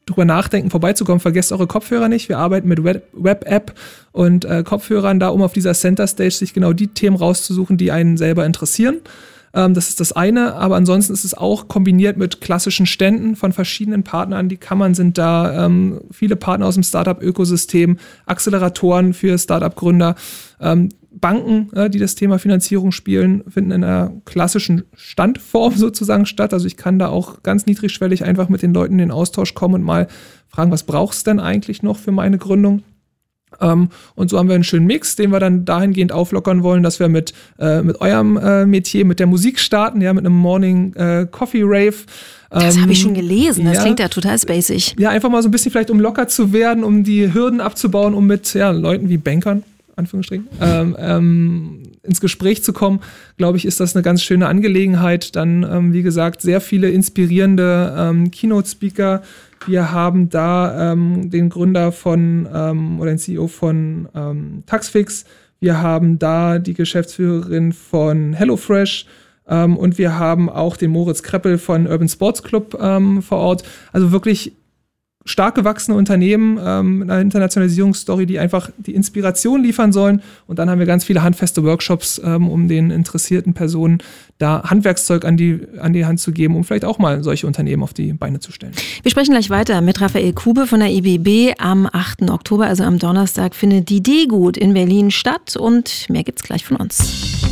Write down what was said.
drüber nachdenken, vorbeizukommen, vergesst eure Kopfhörer nicht. Wir arbeiten mit Web-App und Kopfhörern da, um auf dieser Center Stage sich genau die Themen rauszusuchen, die einen selber interessieren. Das ist das eine, aber ansonsten ist es auch kombiniert mit klassischen Ständen von verschiedenen Partnern. Die Kammern sind da, viele Partner aus dem Startup-Ökosystem, Acceleratoren für Startup-Gründer, Banken, die das Thema Finanzierung spielen, finden in einer klassischen Standform sozusagen statt. Also ich kann da auch ganz niedrigschwellig einfach mit den Leuten in den Austausch kommen und mal fragen, was brauchst du denn eigentlich noch für meine Gründung? Und so haben wir einen schönen Mix, den wir dann dahingehend auflockern wollen, dass wir mit eurem Metier, mit der Musik starten, ja, mit einem Morning Coffee Rave. Das habe ich schon gelesen, das klingt ja total spacig. Ja, einfach mal so ein bisschen vielleicht, um locker zu werden, um die Hürden abzubauen, um mit Leuten wie Bankern, Anführungsstrichen, ins Gespräch zu kommen, glaube ich, ist das eine ganz schöne Angelegenheit. Dann, wie gesagt, sehr viele inspirierende Keynote-Speaker. Wir haben da den Gründer oder den CEO von Taxfix. Wir haben da die Geschäftsführerin von HelloFresh. Und wir haben auch den Moritz Kreppel von Urban Sports Club vor Ort. Also wirklich stark gewachsene Unternehmen mit einer Internationalisierungsstory, die einfach die Inspiration liefern sollen. Und dann haben wir ganz viele handfeste Workshops, um den interessierten Personen da Handwerkszeug an die Hand zu geben, um vielleicht auch mal solche Unternehmen auf die Beine zu stellen. Wir sprechen gleich weiter mit Raphael Kube von der IBB. Am 8. Oktober, also am Donnerstag, findet die D-Gut in Berlin statt. Und mehr gibt's gleich von uns.